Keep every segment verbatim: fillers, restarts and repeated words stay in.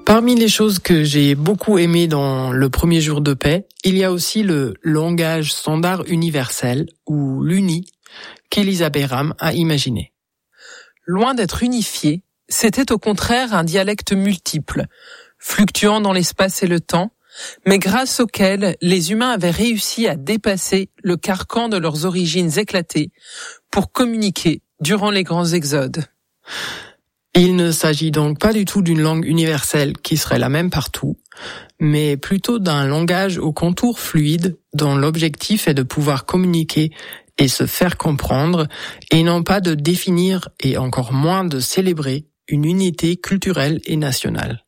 Parmi les choses que j'ai beaucoup aimées dans Le premier jour de paix, il y a aussi le langage standard universel, ou l'U N I, qu'Elisa Bayram a imaginé. Loin d'être unifié, c'était au contraire un dialecte multiple, fluctuant dans l'espace et le temps, mais grâce auquel les humains avaient réussi à dépasser le carcan de leurs origines éclatées pour communiquer durant les grands exodes. Il ne s'agit donc pas du tout d'une langue universelle qui serait la même partout, mais plutôt d'un langage aux contours fluides dont l'objectif est de pouvoir communiquer et se faire comprendre, et non pas de définir et encore moins de célébrer une unité culturelle et nationale.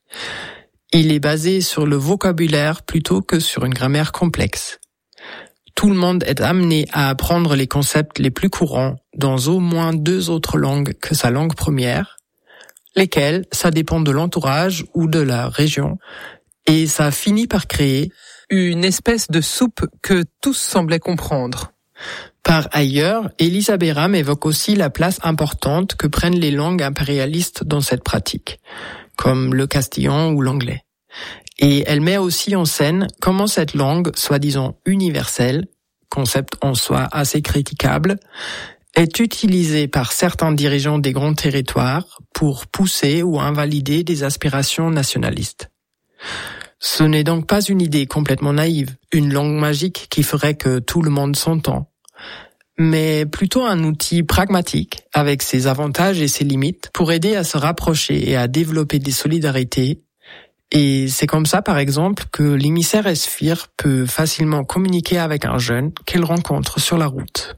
Il est basé sur le vocabulaire plutôt que sur une grammaire complexe. Tout le monde est amené à apprendre les concepts les plus courants dans au moins deux autres langues que sa langue première, lesquelles, ça dépend de l'entourage ou de la région, et ça finit par créer une espèce de soupe que tous semblaient comprendre. Par ailleurs, Elisa Bayram évoque aussi la place importante que prennent les langues impérialistes dans cette pratique, comme le castillan ou l'anglais. Et elle met aussi en scène comment cette langue, soi-disant universelle, concept en soi assez critiquable, est utilisée par certains dirigeants des grands territoires pour pousser ou invalider des aspirations nationalistes. Ce n'est donc pas une idée complètement naïve, une langue magique qui ferait que tout le monde s'entend, mais plutôt un outil pragmatique avec ses avantages et ses limites pour aider à se rapprocher et à développer des solidarités. Et c'est comme ça, par exemple, que l'émissaire Esphir peut facilement communiquer avec un jeune qu'elle rencontre sur la route.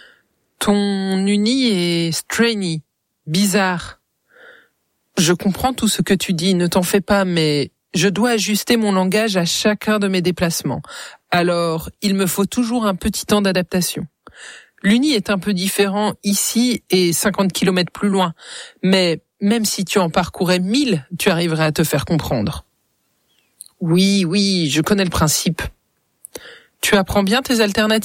Ton uni est strange, bizarre. Je comprends tout ce que tu dis, ne t'en fais pas, mais je dois ajuster mon langage à chacun de mes déplacements. Alors, il me faut toujours un petit temps d'adaptation. L'uni est un peu différent ici et cinquante kilomètres plus loin, mais même si tu en parcourais mille, tu arriverais à te faire comprendre. Oui, oui, je connais le principe. Tu apprends bien tes alternatifs ?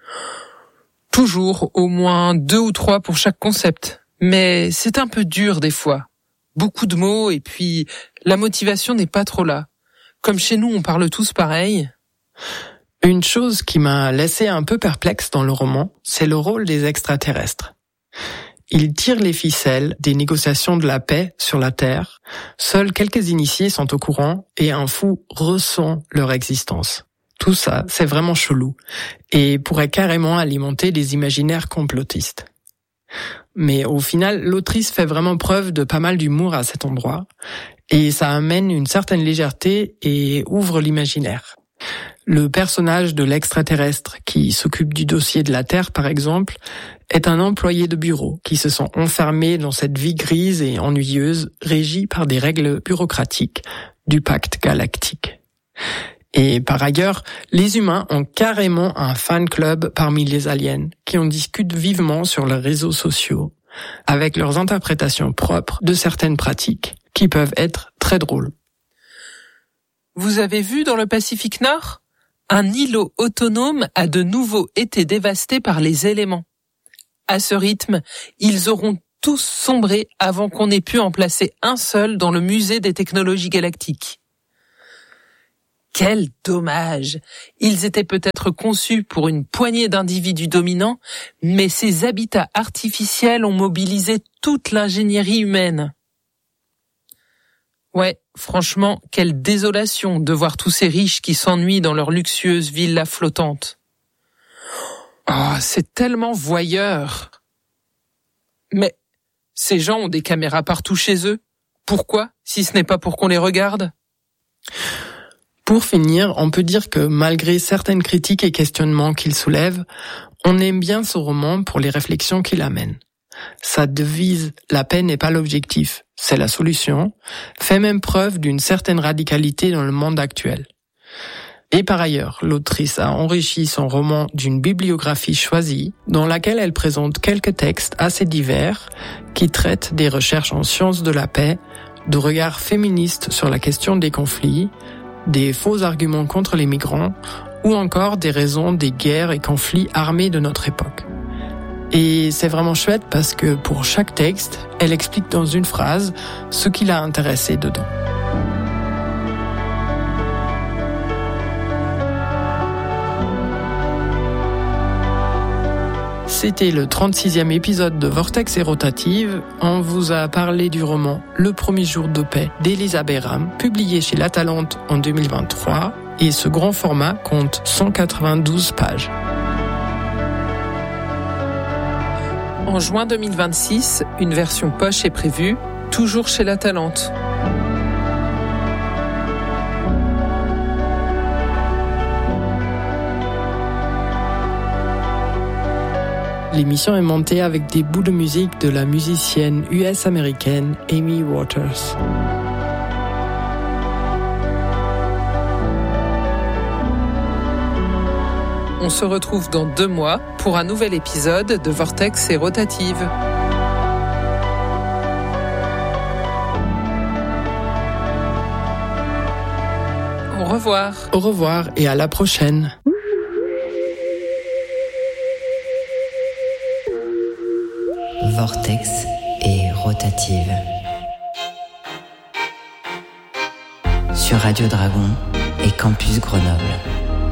Toujours au moins deux ou trois pour chaque concept, mais c'est un peu dur des fois. Beaucoup de mots et puis la motivation n'est pas trop là. Comme chez nous, on parle tous pareil. Une chose qui m'a laissé un peu perplexe dans le roman, c'est le rôle des extraterrestres. Ils tirent les ficelles des négociations de la paix sur la Terre. Seuls quelques initiés sont au courant et un fou ressent leur existence. Tout ça, c'est vraiment chelou et pourrait carrément alimenter des imaginaires complotistes. Mais au final, l'autrice fait vraiment preuve de pas mal d'humour à cet endroit et ça amène une certaine légèreté et ouvre l'imaginaire. Le personnage de l'extraterrestre qui s'occupe du dossier de la Terre, par exemple, est un employé de bureau qui se sent enfermé dans cette vie grise et ennuyeuse régie par des règles bureaucratiques du pacte galactique. Et par ailleurs, les humains ont carrément un fan club parmi les aliens qui en discutent vivement sur leurs réseaux sociaux avec leurs interprétations propres de certaines pratiques qui peuvent être très drôles. Vous avez vu dans le Pacifique Nord ? Un îlot autonome a de nouveau été dévasté par les éléments. À ce rythme, ils auront tous sombré avant qu'on ait pu en placer un seul dans le musée des technologies galactiques. Quel dommage! Ils étaient peut-être conçus pour une poignée d'individus dominants, mais ces habitats artificiels ont mobilisé toute l'ingénierie humaine. Ouais, franchement, quelle désolation de voir tous ces riches qui s'ennuient dans leur luxueuse villa flottante. Oh, c'est tellement voyeur. Mais ces gens ont des caméras partout chez eux. Pourquoi, si ce n'est pas pour qu'on les regarde ? Pour finir, on peut dire que malgré certaines critiques et questionnements qu'il soulève, on aime bien ce roman pour les réflexions qu'il amène. Sa devise « La paix n'est pas l'objectif, c'est la solution » fait même preuve d'une certaine radicalité dans le monde actuel. Et par ailleurs, l'autrice a enrichi son roman d'une bibliographie choisie dans laquelle elle présente quelques textes assez divers qui traitent des recherches en sciences de la paix, de regards féministes sur la question des conflits, des faux arguments contre les migrants ou encore des raisons des guerres et conflits armés de notre époque. Et c'est vraiment chouette parce que pour chaque texte, elle explique dans une phrase ce qui l'a intéressé dedans. C'était le trente-sixième épisode de Vortex et Rotative. On vous a parlé du roman Le premier jour de paix d'Elisa Bayram, publié chez La Talente en deux mille vingt-trois. Et ce grand format compte cent quatre-vingt-douze pages. En juin deux mille vingt-six, une version poche est prévue, toujours chez La Talente. L'émission est montée avec des bouts de musique de la musicienne U S-américaine Amy Waters. On se retrouve dans deux mois pour un nouvel épisode de Vortex et Rotative. Au revoir. Au revoir et à la prochaine. Vortex et Rotative sur Radio Dragon et Campus Grenoble.